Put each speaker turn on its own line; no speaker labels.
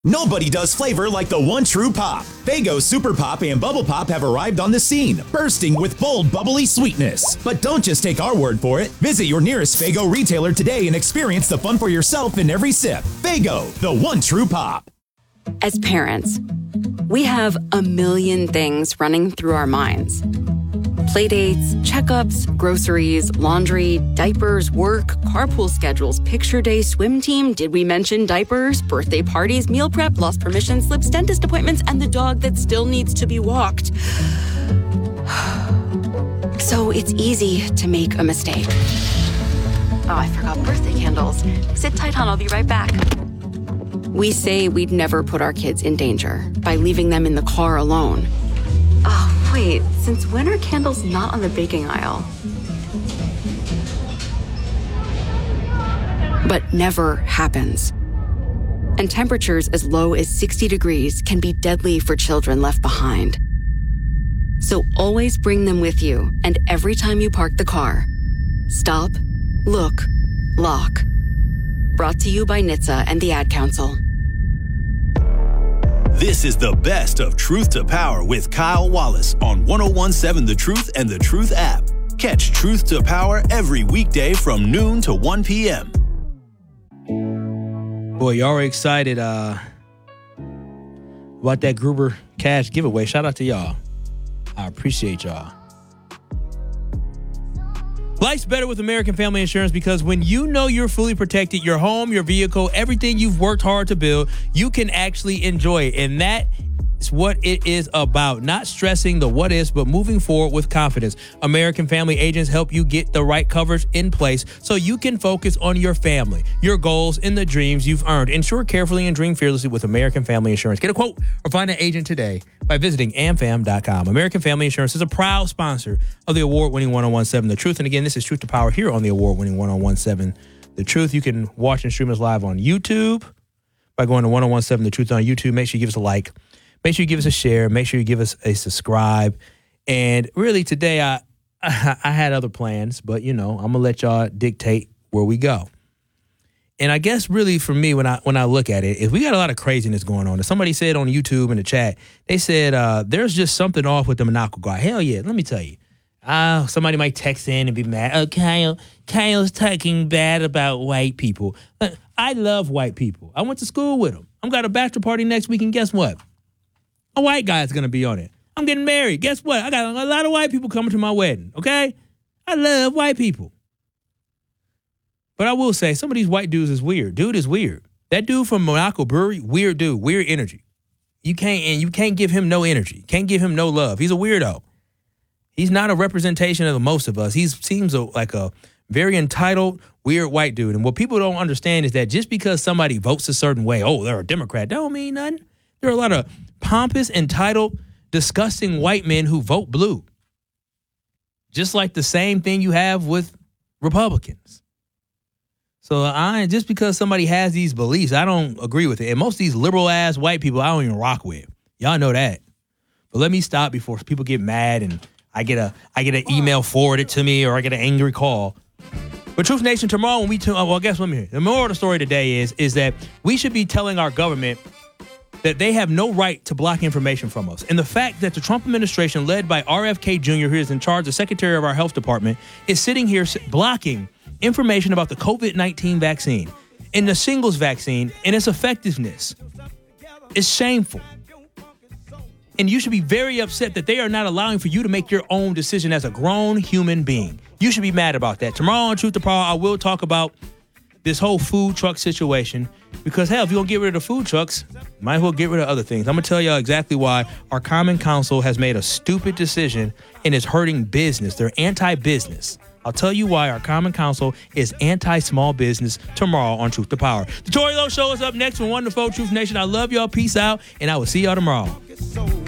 Nobody does flavor like the one true pop. Faygo Super Pop and Bubble Pop have arrived on the scene, bursting with bold, bubbly sweetness. But don't just take our word for it. Visit your nearest Faygo retailer today and experience the fun for yourself in every sip. Faygo, the one true pop.
As parents, we have a million things running through our minds. Playdates, checkups, groceries, laundry, diapers, work, carpool schedules, picture day, swim team, did we mention diapers, birthday parties, meal prep, lost permission slips, dentist appointments, and the dog that still needs to be walked. So it's easy to make a mistake. Oh, I forgot birthday candles. Sit tight, hon, I'll be right back. We say we'd never put our kids in danger by leaving them in the car alone. Oh, wait, since when are candles not on the baking aisle? But never happens. And temperatures as low as 60 degrees can be deadly for children left behind. So always bring them with you, and every time you park the car, stop, look, lock. Brought to you by NHTSA and the Ad Council.
This is the best of Truth to Power with Kyle Wallace on 101.7 The Truth and The Truth app. Catch Truth to Power every weekday from noon to 1 p.m.
Boy, y'all are excited about that Gruber Cash giveaway. Shout out to y'all. I appreciate y'all. Life's better with American Family Insurance because when you know you're fully protected, your home, your vehicle, everything you've worked hard to build, you can actually enjoy it. And that is what it is about. Not stressing the what ifs, but moving forward with confidence. American Family agents help you get the right coverage in place so you can focus on your family, your goals, and the dreams you've earned. Insure carefully and dream fearlessly with American Family Insurance. Get a quote or find an agent today by visiting amfam.com. American Family Insurance is a proud sponsor of the award-winning 101.7 The Truth. And again, this is Truth to Power here on the award-winning 101.7 The Truth. You can watch and stream us live on YouTube by going to 101.7 The Truth on YouTube. Make sure you give us a like. Make sure you give us a share. Make sure you give us a subscribe. And really today I had other plans, but I'm gonna let y'all dictate where we go. And I guess really for me, when I look at it, is we got a lot of craziness going on. Somebody said on YouTube in the chat, they said there's just something off with the Monaco guy. Hell yeah, let me tell you. Somebody might text in and be mad. Oh, Kyle's talking bad about white people. I love white people. I went to school with them. I'm got a bachelor party next week, and guess what? A white guy's going to be on it. I'm getting married. Guess what? I got a lot of white people coming to my wedding, okay? I love white people. But I will say, some of these white dudes is weird. Dude is weird. That dude from Monaco Brewery, weird dude, weird energy. You can't give him no energy. Can't give him no love. He's a weirdo. He's not a representation of the most of us. He seems like a very entitled, weird white dude. And what people don't understand is that just because somebody votes a certain way, oh, they're a Democrat, don't mean nothing. There are a lot of pompous, entitled, disgusting white men who vote blue. Just like the same thing you have with Republicans. So just because somebody has these beliefs, I don't agree with it. And most of these liberal-ass white people, I don't even rock with. Y'all know that. But let me stop before people get mad and I get an email forwarded to me or I get an angry call. But Truth Nation, tomorrow when the moral of the story today is that we should be telling our government that they have no right to block information from us. And the fact that the Trump administration, led by RFK Jr., who is in charge, the Secretary of our Health Department, is sitting here blocking information about the COVID-19 vaccine and the shingles vaccine and its effectiveness is shameful. And you should be very upset that they are not allowing for you to make your own decision as a grown human being. You should be mad about that. Tomorrow on Truth to Power, I will talk about this whole food truck situation. Because, hell, if you don't get rid of the food trucks, might as well get rid of other things. I'm going to tell y'all exactly why our Common Council has made a stupid decision and is hurting business. They're anti-business. I'll tell you why our Common Council is anti-small business tomorrow on Truth to Power. The Tori Lowe Show is up next from 1 to 4 Truth Nation. I love y'all. Peace out. And I will see y'all tomorrow.